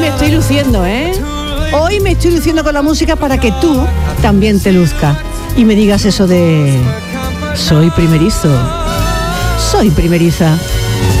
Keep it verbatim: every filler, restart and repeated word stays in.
me estoy luciendo, ¿eh? Hoy me estoy luciendo con la música para que tú también te luzcas y me digas eso de soy primerizo, soy primeriza.